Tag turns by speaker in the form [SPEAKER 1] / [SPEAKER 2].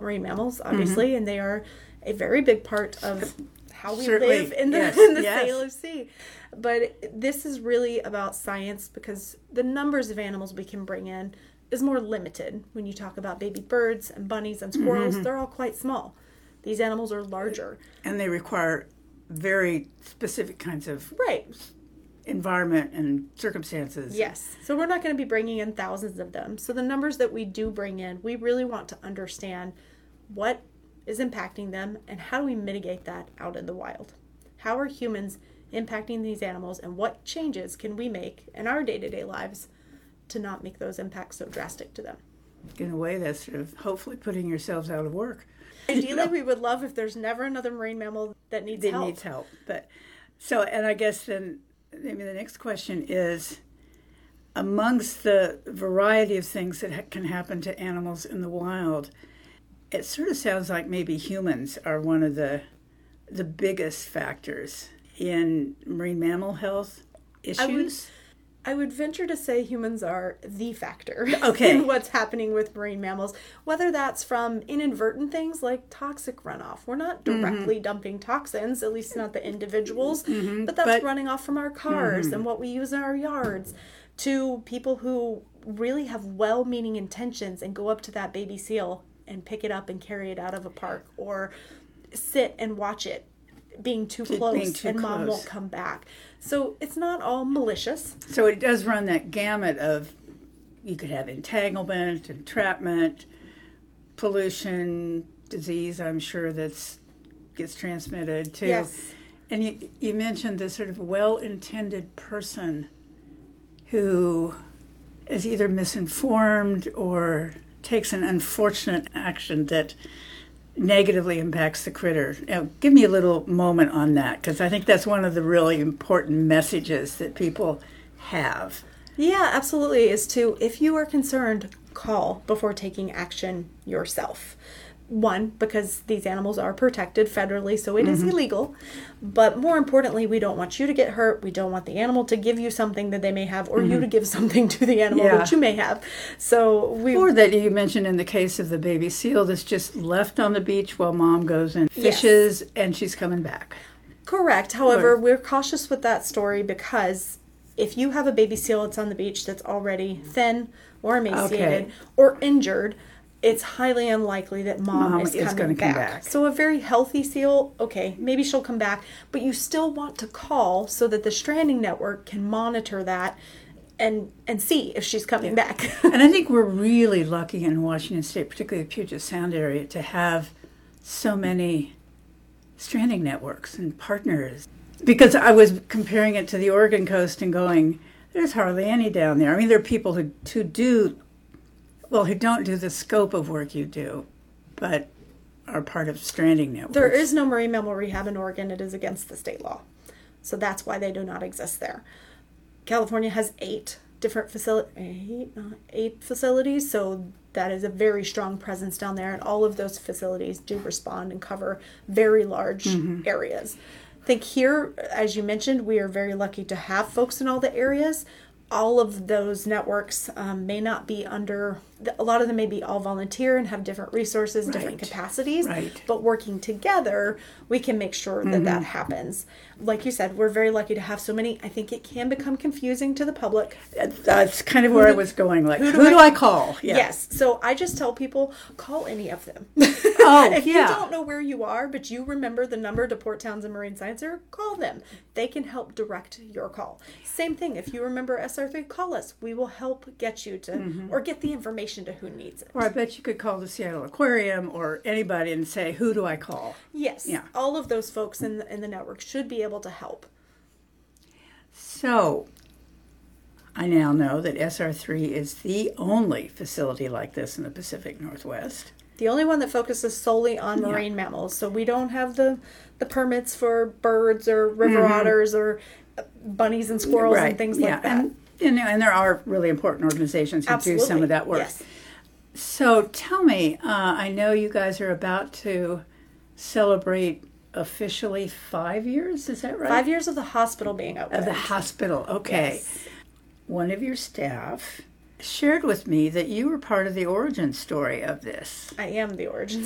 [SPEAKER 1] marine mammals, obviously, and they are a very big part of how we
[SPEAKER 2] Certainly.
[SPEAKER 1] live in the,
[SPEAKER 2] Yes.
[SPEAKER 1] in the
[SPEAKER 2] Yes.
[SPEAKER 1] Salem Sea. But this is really about science, because the numbers of animals we can bring in is more limited. When you talk about baby birds and bunnies and squirrels, they're all quite small. These animals are larger.
[SPEAKER 2] And they require very specific kinds of
[SPEAKER 1] Right.
[SPEAKER 2] environment and circumstances.
[SPEAKER 1] Yes. So we're not going to be bringing in thousands of them. So the numbers that we do bring in, we really want to understand what is impacting them and how do we mitigate that out in the wild. How are humans impacting these animals, and what changes can we make in our day-to-day lives to not make those impacts so drastic to them?
[SPEAKER 2] In a way, that's sort of hopefully putting yourselves out of work.
[SPEAKER 1] Ideally, we would love if there's never another marine mammal that needs help.
[SPEAKER 2] Needs help. But so, and I guess then maybe the next question is, amongst the variety of things that can happen to animals in the wild, it sort of sounds like maybe humans are one of the biggest factors in marine mammal health issues.
[SPEAKER 1] I would venture to say humans are the factor
[SPEAKER 2] in
[SPEAKER 1] what's happening with marine mammals, whether that's from inadvertent things like toxic runoff. We're not directly dumping toxins, at least not the individuals, but that's running off from our cars and what we use in our yards, to people who really have well-meaning intentions and go up to that baby seal and pick it up and carry it out of a park, or sit and watch it being too close and mom won't come back. So it's not all malicious.
[SPEAKER 2] So it does run that gamut of, you could have entanglement, entrapment, pollution, disease, I'm sure gets transmitted too.
[SPEAKER 1] Yes.
[SPEAKER 2] And you mentioned this sort of well-intended person who is either misinformed or takes an unfortunate action that negatively impacts the critter. Now, give me a little moment on that, because I think that's one of the really important messages that people have.
[SPEAKER 1] Yeah, absolutely. Is to, if you are concerned, call before taking action yourself. One, because these animals are protected federally, so it is illegal. But more importantly, we don't want you to get hurt. We don't want the animal to give you something that they may have, or you to give something to the animal that you may have. So or
[SPEAKER 2] that you mentioned in the case of the baby seal that's just left on the beach while mom goes and fishes, and she's coming back.
[SPEAKER 1] Correct. However, we're cautious with that story, because if you have a baby seal that's on the beach that's already thin or emaciated or injured, it's highly unlikely that mom is coming back. So a very healthy seal, maybe she'll come back, but you still want to call so that the stranding network can monitor that and see if she's coming back.
[SPEAKER 2] And I think we're really lucky in Washington State, particularly the Puget Sound area, to have so many stranding networks and partners. Because I was comparing it to the Oregon coast and going, there's hardly any down there. I mean, there are people who don't do the scope of work you do, but are part of stranding networks.
[SPEAKER 1] There is no marine mammal rehab in Oregon. It is against the state law. So that's why they do not exist there. California has 8 different facilities, so that is a very strong presence down there, and all of those facilities do respond and cover very large areas. I think here, as you mentioned, we are very lucky to have folks in all the areas. All of those networks may not be under, a lot of them may be all volunteer and have different resources, different capacities, but working together, we can make sure that that happens. Like you said, we're very lucky to have so many. I think it can become confusing to the public.
[SPEAKER 2] That's kind of where I was going, like, who do I call? Yeah.
[SPEAKER 1] Yes, so I just tell people, call any of them. If you don't know where you are, but you remember the number to Port Townsend Marine Science Center, call them. They can help direct your call. Same thing, if you remember SR3, call us. We will help get you to, or get the information to who needs it.
[SPEAKER 2] Or I bet you could call the Seattle Aquarium or anybody and say, who do I call?
[SPEAKER 1] Yes, all of those folks in the network should be able to help.
[SPEAKER 2] So, I now know that SR3 is the only facility like this in the Pacific Northwest.
[SPEAKER 1] The only one that focuses solely on marine mammals. So we don't have the permits for birds or river otters or bunnies and squirrels and things like that.
[SPEAKER 2] And there are really important organizations who do some of that work.
[SPEAKER 1] Yes.
[SPEAKER 2] So tell me, I know you guys are about to celebrate officially 5 years, is that right?
[SPEAKER 1] 5 years of the hospital being open.
[SPEAKER 2] Of the hospital, okay.
[SPEAKER 1] Yes.
[SPEAKER 2] One of your staff shared with me that you were part of the origin story of this.
[SPEAKER 1] I am the origin